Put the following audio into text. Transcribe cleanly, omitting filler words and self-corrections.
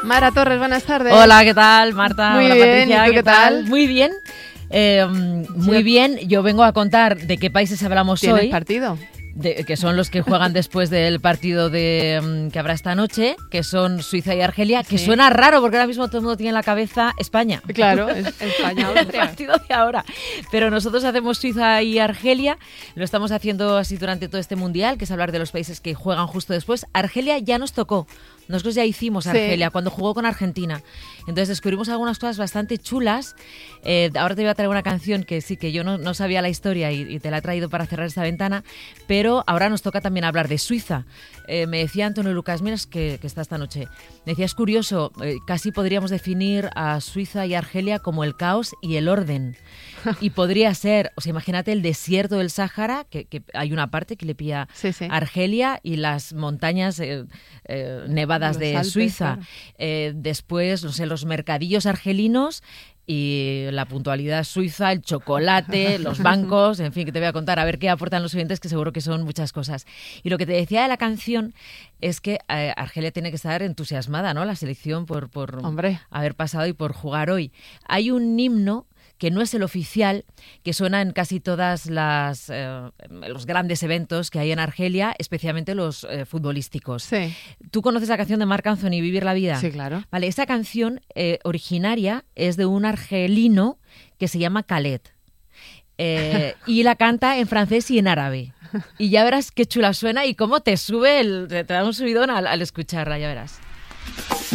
Mara Torres, buenas tardes. Hola, ¿qué tal, Marta? Muy Hola, bien, Patricia, ¿y tú qué tal? Muy bien. Muy bien, yo vengo a contar de qué países hablamos ¿Tienes hoy. partido? Que son los que juegan después del partido que habrá esta noche, que son Suiza y Argelia, que suena raro porque ahora mismo todo el mundo tiene en la cabeza España. Claro, España. El partido de ahora. Pero nosotros hacemos Suiza y Argelia, lo estamos haciendo así durante todo este mundial, que es hablar de los países que juegan justo después. Argelia ya nos tocó. Nosotros ya hicimos Argelia cuando jugó con Argentina. Entonces descubrimos algunas cosas bastante chulas. Ahora te voy a traer una canción que sí, que yo no sabía la historia y te la he traído para cerrar esta ventana, pero ahora nos toca también hablar de Suiza. Me decía Antonio Lucas Miras, que está esta noche, me decía, es curioso, casi podríamos definir a Suiza y Argelia como el caos y el orden. Y podría ser, o sea, imagínate el desierto del Sáhara, que hay una parte que le pilla Argelia, y las montañas nevadas los de Alpes, Suiza. Claro. Después, no sé, los mercadillos argelinos y la puntualidad suiza, el chocolate, los bancos, en fin, que te voy a contar, a ver qué aportan los oyentes, que seguro que son muchas cosas. Y lo que te decía de la canción es que Argelia tiene que estar entusiasmada, ¿no? La selección por haber pasado y por jugar hoy. Hay un himno que no es el oficial, que suena en casi todas los grandes eventos que hay en Argelia, especialmente los futbolísticos. Sí. ¿Tú conoces la canción de Marc Anthony, Vivir la vida? Sí, claro. Vale, esa canción originaria es de un argelino que se llama Khaled. Y la canta en francés y en árabe. Y ya verás qué chula suena y cómo te sube, te da un subidón al escucharla, ya verás.